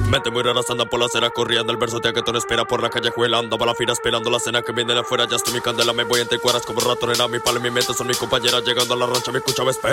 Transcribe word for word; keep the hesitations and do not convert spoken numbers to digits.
Mente muy raras andan por la acera corriendo. El verso te que tú no espera por la calle juelando. Para la fila esperando la cena que viene de afuera. Ya estoy mi candela, me voy entre cuadras como rato, nena. Mi palo y mi mente son mis compañeras. Llegando a la rancha, me escuchaba espera.